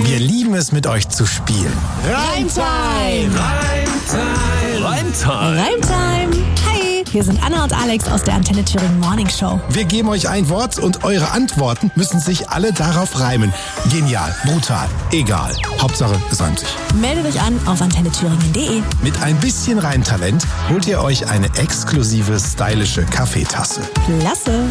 Wir lieben es, mit euch zu spielen. Reimtime! Reimtime! Hi, hier sind Anna und Alex aus der Antenne Thüringen Morning Show. Wir geben euch ein Wort und eure Antworten müssen sich alle darauf reimen. Genial, brutal, egal. Hauptsache, es reimt sich. Meldet euch an auf antennethüringen.de. Mit ein bisschen Reimtalent holt ihr euch eine exklusive, stylische Kaffeetasse. Klasse!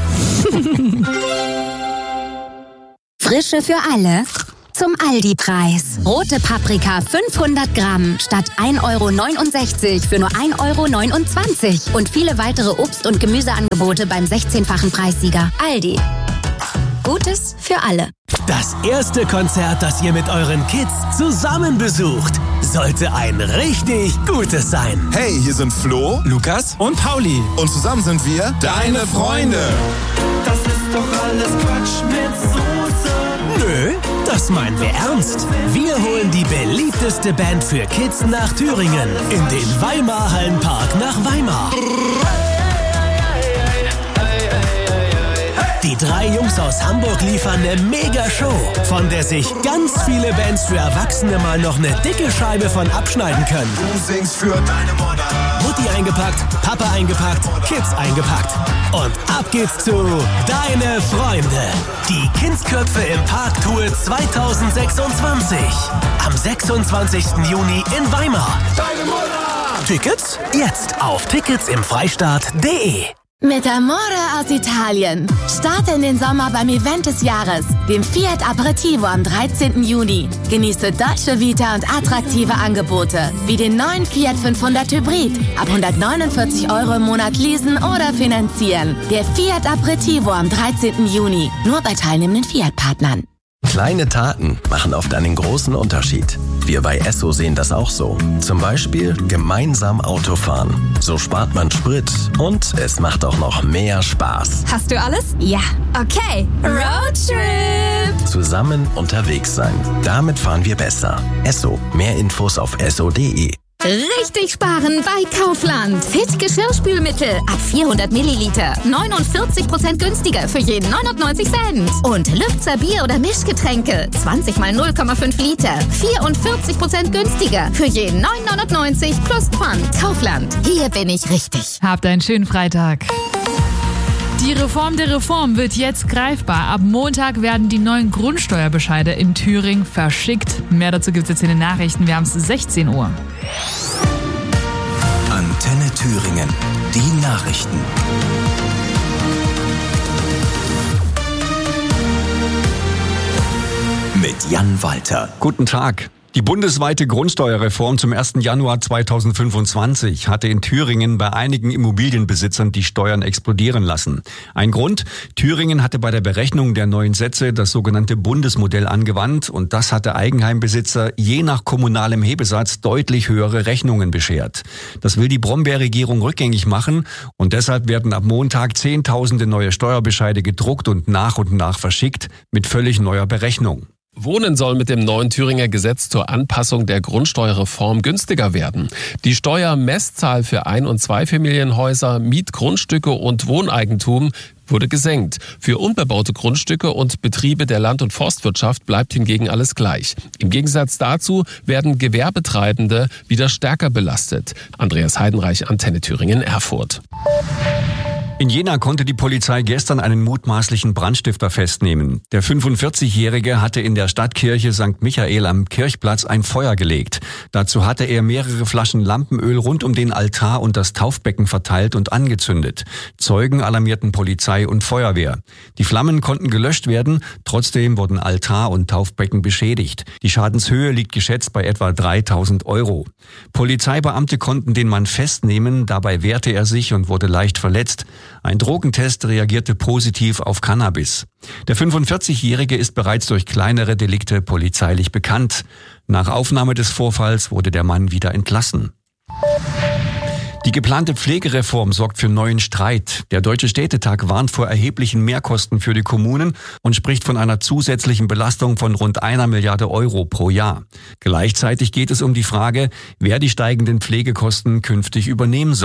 Frische für alle zum Aldi-Preis. Rote Paprika 500 Gramm statt 1,69 € für nur 1,29 € und viele weitere Obst- und Gemüseangebote beim 16-fachen Preissieger. Aldi. Gutes für alle. Das erste Konzert, das ihr mit euren Kids zusammen besucht, sollte ein richtig gutes sein. Hey, hier sind Flo, Lukas und Pauli. und zusammen sind wir deine Freunde. Das ist doch alles Quatsch mit Soße. Nö, das meinen wir ernst. Wir holen die beliebteste Band für Kids nach Thüringen in den Weimar Hallenpark nach Weimar. Die 3 Jungs aus Hamburg liefern eine Mega-Show, von der sich ganz viele Bands für Erwachsene mal noch eine dicke Scheibe von abschneiden können. Du singst für deine Mutter. Mutti eingepackt, Papa eingepackt, Kids eingepackt. Und ab geht's zu Deine Freunde. Die Kindsköpfe im Park Tour 2026. Am 26. Juni in Weimar. Deine Mutter! Tickets jetzt auf ticketsimfreistaat.de. Mit Amore aus Italien. Starte in den Sommer beim Event des Jahres, dem Fiat Aperitivo am 13. Juni. Genieße Dolce Vita und attraktive Angebote, wie den neuen Fiat 500 Hybrid. Ab 149 € im Monat leasen oder finanzieren. Der Fiat Aperitivo am 13. Juni. Nur bei teilnehmenden Fiat-Partnern. Kleine Taten machen oft einen großen Unterschied. Wir bei Esso sehen das auch so. Zum Beispiel gemeinsam Auto fahren. So spart man Sprit und es macht auch noch mehr Spaß. Hast du alles? Ja. Okay. Roadtrip! Zusammen unterwegs sein. Damit fahren wir besser. Esso. Mehr Infos auf esso.de. Richtig sparen bei Kaufland. Fit Geschirrspülmittel ab 400 Milliliter. 49% günstiger für jeden 99 Cent. Und Lübzer Bier- oder Mischgetränke. 20 mal 0,5 Liter. 44% günstiger für jeden 9,99 plus Pfand. Kaufland. Hier bin ich richtig. Habt einen schönen Freitag. Die Reform der Reform wird jetzt greifbar. Ab Montag werden die neuen Grundsteuerbescheide in Thüringen verschickt. Mehr dazu gibt es jetzt in den Nachrichten. Wir haben es 16 Uhr. Antenne Thüringen. Die Nachrichten. Mit Jan Walter. Guten Tag. Die bundesweite Grundsteuerreform zum 1. Januar 2025 hatte in Thüringen bei einigen Immobilienbesitzern die Steuern explodieren lassen. Ein Grund? Thüringen hatte bei der Berechnung der neuen Sätze das sogenannte Bundesmodell angewandt und das hatte Eigenheimbesitzer je nach kommunalem Hebesatz deutlich höhere Rechnungen beschert. Das will die Brombeer-Regierung rückgängig machen und deshalb werden ab Montag Zehntausende neue Steuerbescheide gedruckt und nach verschickt mit völlig neuer Berechnung. Wohnen soll mit dem neuen Thüringer Gesetz zur Anpassung der Grundsteuerreform günstiger werden. Die Steuermesszahl für Ein- und Zweifamilienhäuser, Mietgrundstücke und Wohneigentum wurde gesenkt. Für unbebaute Grundstücke und Betriebe der Land- und Forstwirtschaft bleibt hingegen alles gleich. Im Gegensatz dazu werden Gewerbetreibende wieder stärker belastet. Andreas Heidenreich, Antenne Thüringen, Erfurt. In Jena konnte die Polizei gestern einen mutmaßlichen Brandstifter festnehmen. Der 45-Jährige hatte in der Stadtkirche St. Michael am Kirchplatz ein Feuer gelegt. Dazu hatte er mehrere Flaschen Lampenöl rund um den Altar und das Taufbecken verteilt und angezündet. Zeugen alarmierten Polizei und Feuerwehr. Die Flammen konnten gelöscht werden, trotzdem wurden Altar und Taufbecken beschädigt. Die Schadenshöhe liegt geschätzt bei etwa 3.000 €. Polizeibeamte konnten den Mann festnehmen, dabei wehrte er sich und wurde leicht verletzt. Ein Drogentest reagierte positiv auf Cannabis. Der 45-Jährige ist bereits durch kleinere Delikte polizeilich bekannt. Nach Aufnahme des Vorfalls wurde der Mann wieder entlassen. Die geplante Pflegereform sorgt für neuen Streit. Der Deutsche Städtetag warnt vor erheblichen Mehrkosten für die Kommunen und spricht von einer zusätzlichen Belastung von rund 1 Milliarde € pro Jahr. Gleichzeitig geht es um die Frage, wer die steigenden Pflegekosten künftig übernehmen soll.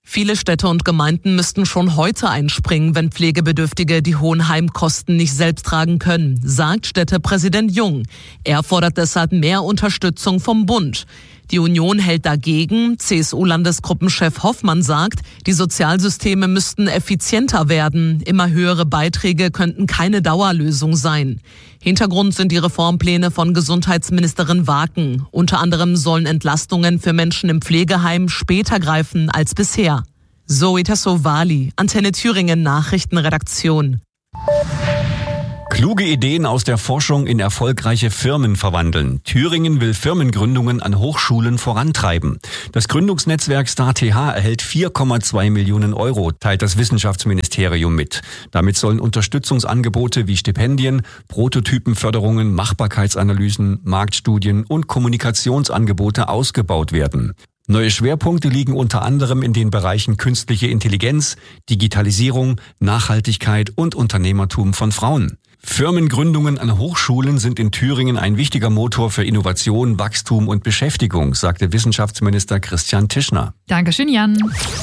Viele Städte und Gemeinden müssten schon heute einspringen, wenn Pflegebedürftige die hohen Heimkosten nicht selbst tragen können, sagt Städtepräsident Jung. Er fordert deshalb mehr Unterstützung vom Bund. Die Union hält dagegen. CSU-Landesgruppenchef Hoffmann sagt, die Sozialsysteme müssten effizienter werden. Immer höhere Beiträge könnten keine Dauerlösung sein. Hintergrund sind die Reformpläne von Gesundheitsministerin Waken. Unter anderem sollen Entlastungen für Menschen im Pflegeheim später greifen als bisher. Zoe Tassovali, Antenne Thüringen Nachrichtenredaktion. Kluge Ideen aus der Forschung in erfolgreiche Firmen verwandeln. Thüringen will Firmengründungen an Hochschulen vorantreiben. Das Gründungsnetzwerk StarTH erhält 4,2 Millionen Euro, teilt das Wissenschaftsministerium mit. Damit sollen Unterstützungsangebote wie Stipendien, Prototypenförderungen, Machbarkeitsanalysen, Marktstudien und Kommunikationsangebote ausgebaut werden. Neue Schwerpunkte liegen unter anderem in den Bereichen künstliche Intelligenz, Digitalisierung, Nachhaltigkeit und Unternehmertum von Frauen. Firmengründungen an Hochschulen sind in Thüringen ein wichtiger Motor für Innovation, Wachstum und Beschäftigung, sagte Wissenschaftsminister Christian Tischner. Dankeschön, Jan.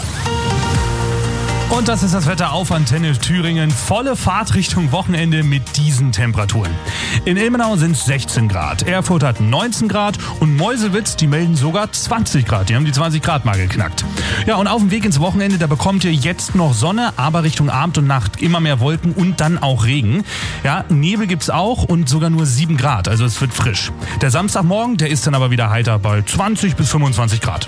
Und das ist das Wetter auf Antenne Thüringen. Volle Fahrt Richtung Wochenende mit diesen Temperaturen. In Ilmenau sind es 16 Grad, Erfurt hat 19 Grad und Meuselwitz, die melden sogar 20 Grad. Die haben die 20 Grad mal geknackt. Ja, und auf dem Weg ins Wochenende, da bekommt ihr jetzt noch Sonne, aber Richtung Abend und Nacht immer mehr Wolken und dann auch Regen. Ja, Nebel gibt's auch und sogar nur 7 Grad, also es wird frisch. Der Samstagmorgen, der ist dann aber wieder heiter bei 20 bis 25 Grad.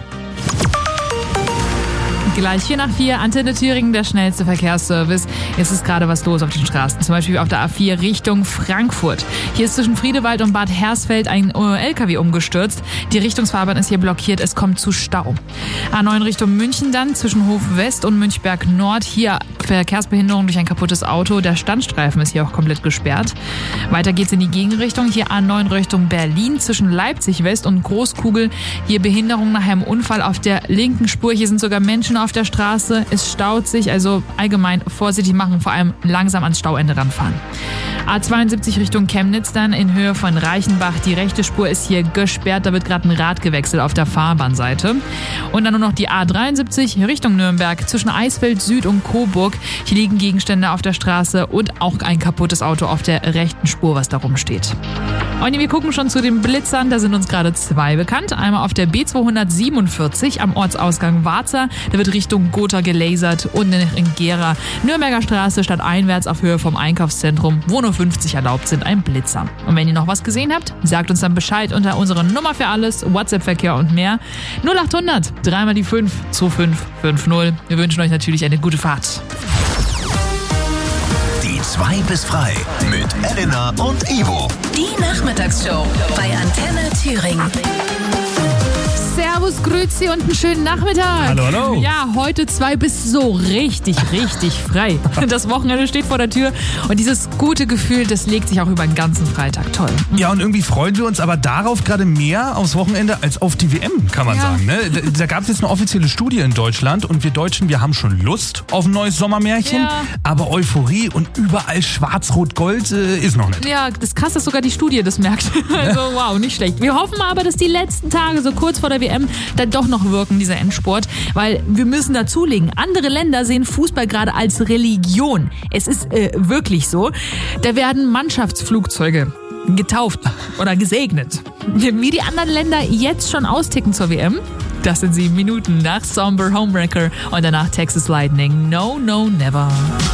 Gleich 4:04, Antenne Thüringen, der schnellste Verkehrsservice. Es ist gerade was los auf den Straßen, zum Beispiel auf der A4 Richtung Frankfurt. Hier ist zwischen Friedewald und Bad Hersfeld ein LKW umgestürzt. Die Richtungsfahrbahn ist hier blockiert, es kommt zu Stau. A9 Richtung München dann, zwischen Hof West und Münchberg Nord. Hier Verkehrsbehinderung durch ein kaputtes Auto. Der Standstreifen ist hier auch komplett gesperrt. Weiter geht's in die Gegenrichtung. Hier A9 Richtung Berlin, zwischen Leipzig West und Großkugel. Hier Behinderung nach einem Unfall auf der linken Spur. Hier sind sogar Menschen auf der Straße. Es staut sich, also allgemein vorsichtig machen, vor allem langsam ans Stauende ranfahren. A72 Richtung Chemnitz dann in Höhe von Reichenbach. Die rechte Spur ist hier gesperrt. Da wird gerade ein Rad gewechselt auf der Fahrbahnseite. Und dann nur noch die A73 Richtung Nürnberg zwischen Eisfeld Süd und Coburg. Hier liegen Gegenstände auf der Straße und auch ein kaputtes Auto auf der rechten Spur, was da rumsteht. Und wir gucken schon zu den Blitzern. Da sind uns gerade 2 bekannt. Einmal auf der B247 am Ortsausgang Warza. Da wird Richtung Gotha gelasert. Und in Gera, Nürnberger Straße, stadteinwärts auf Höhe vom Einkaufszentrum, wo nur 50 erlaubt sind, ein Blitzer. Und wenn ihr noch was gesehen habt, sagt uns dann Bescheid unter unserer Nummer für alles, WhatsApp-Verkehr und mehr. 0800 3 mal die 5 2550. Wir wünschen euch natürlich eine gute Fahrt. Die 2 bis frei mit Elena und Ivo. Die Nachmittagsshow bei Antenne Thüringen. Servus, grüezi und einen schönen Nachmittag. Hallo, hallo. Ja, heute 2 bis so richtig frei. Das Wochenende steht vor der Tür und dieses gute Gefühl, das legt sich auch über den ganzen Freitag. Toll. Ja, und irgendwie freuen wir uns aber darauf gerade mehr aufs Wochenende als auf die WM, kann man sagen. Ne? Da gab es jetzt eine offizielle Studie in Deutschland und wir Deutschen, wir haben schon Lust auf ein neues Sommermärchen, aber Euphorie und überall Schwarz-Rot-Gold ist noch nicht. Ja, das ist krass, dass sogar die Studie das merkt. Also wow, nicht schlecht. Wir hoffen aber, dass die letzten Tage so kurz vor der WM dann doch noch wirken, dieser Endsport, weil wir müssen dazulegen, andere Länder sehen Fußball gerade als Religion. Es ist wirklich so. Da werden Mannschaftsflugzeuge getauft oder gesegnet. Wie die anderen Länder jetzt schon austicken zur WM, das sind 7 Minuten nach Somber Homewrecker und danach Texas Lightning. No, no, never.